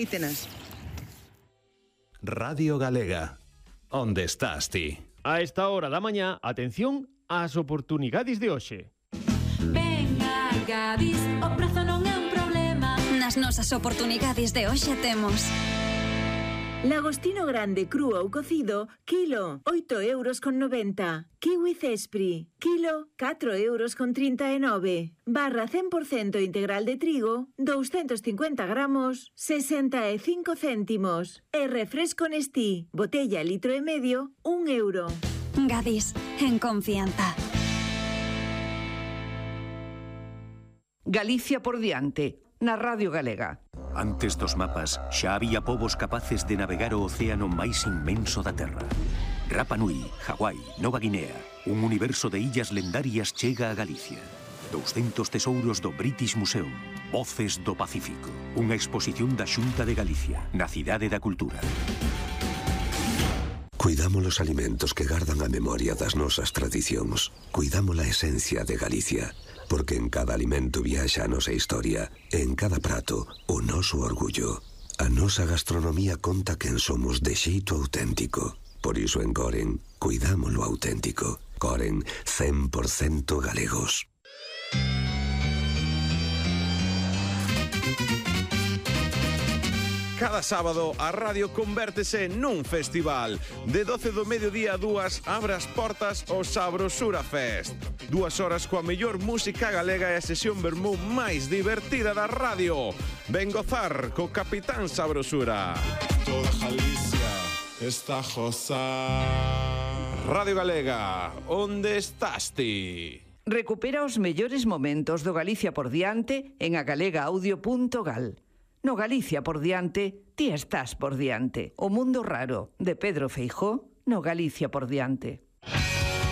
aproveítenas. Radio Galega. Onde estás ti? A esta hora da mañá, atención ás oportunidades de hoxe. Venga, Gadis, o prezo non é un problema. Nas nosas oportunidades de hoxe temos Lagostino grande cru ou cocido, kilo, 8,90 €. Kiwi Cespri, kilo, 4,39 €. Barra 100% integral de trigo, 250 gramos, 65 céntimos. E refresco Nestí, botella litro e medio, 1 €. Gadis, en confianza. Galicia por diante, na Radio Galega. Antes dos mapas, xa había povos capaces de navegar o océano máis inmenso da Terra. Rapa Nui, Hawái, Nova Guinea, un universo de illas lendarias chega a Galicia. 200 tesouros do British Museum, Voces do Pacífico, unha exposición da Xunta de Galicia, na Cidade da Cultura. Cuidamos os alimentos que gardan a memoria das nosas tradicións. Cuidamos a esencia de Galicia, porque en cada alimento viaxa a nosa historia, e en cada prato o noso orgullo. A nosa gastronomía conta quen somos de xeito auténtico. Por iso en Coren, cuidamos lo auténtico. Coren, 100% galegos. Cada sábado a radio convértese nun festival. De 12 do mediodía a 2 abre as portas o Sabrosura Fest. 2 horas coa mellor música galega e a sesión vermú máis divertida da radio. Ven gozar co Capitán Sabrosura. Toda Galicia está josa. Radio Galega, onde estás ti? Recupera os mellores momentos do Galicia por diante en agalegaaudio.gal. No Galicia por diante, ti estás por diante. O mundo raro, de Pedro Feijóo, no Galicia por diante.